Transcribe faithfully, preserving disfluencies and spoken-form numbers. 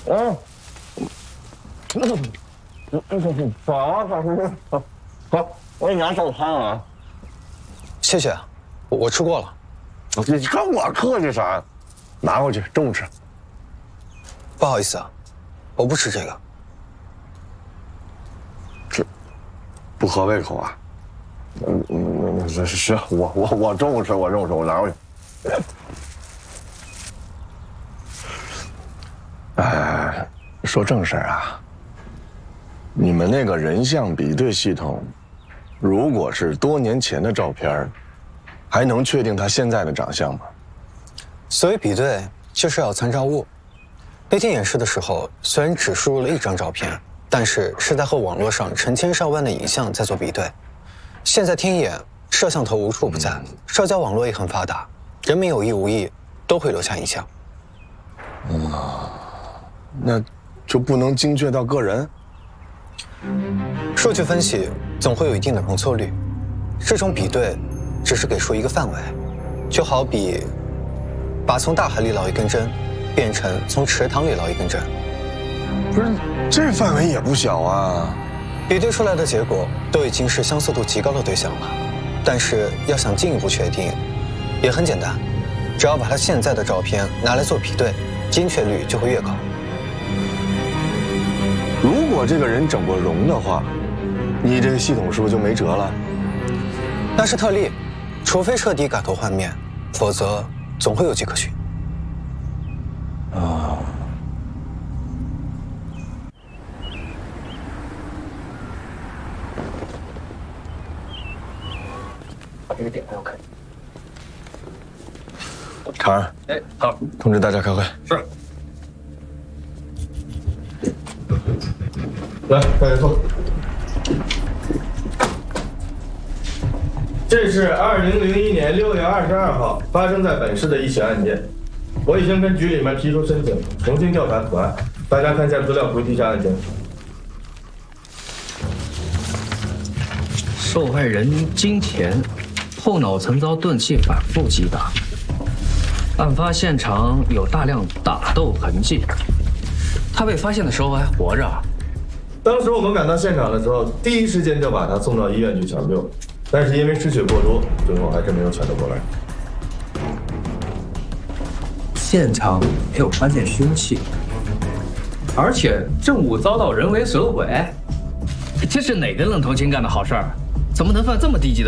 嗯，嗯，嗯，好啊，好吃。好，我给你拿早餐啊。 谢谢，我我吃过了。 你你看我客气啥呀？拿回去，中午吃。 不好意思啊，我不吃这个。 这不合胃口啊？嗯嗯，是是是，我我我中午吃，我中午吃，我拿回去。哎，说正事儿啊，你们那个人像比对系统，如果是多年前的照片，还能确定他现在的长相吗？ 所谓比对，就是要参照物。那天演示的时候，虽然只输入了一张照片，但是是在和网络上成千上万的影像在做比对。现在天眼摄像头无处不在，嗯、社交网络也很发达，人们有意无意都会留下影像。 嗯，那就不能精确到个人？ 数据分析总会有一定的容错率，这种比对只是给出一个范围，就好比把从大海里捞一根针变成从池塘里捞一根针。 不是，这范围也不小啊。 比对出来的结果都已经是相似度极高的对象了，但是要想进一步确定，也很简单，只要把他现在的照片拿来做比对，精确率就会越高。 如果这个人整过容的话，你这个系统是不是就没辙了？ 那是特例，除非彻底改头换面，否则总会有迹可循。 啊。 把这个点开，我看。 卡尔， 哎，好， 通知大家开会。 是。 来，大家坐。 这是二零零一年六月二十二号发生在本市的一起案件，我已经跟局里面提出申请，重新调查此案。大家看一下资料，回忆一下案件。 受害人金田，后脑曾遭钝器反复击打，案发现场有大量打斗痕迹。他被发现的时候还活着。 当时我们赶到现场的时候，第一时间就把他送到医院去抢救，但是因为失血过多，最后还是没有抢救过来。 现场没有发现凶器，而且证物遭到人为损毁，这是哪根愣头青干的好事儿？怎么能犯这么低级的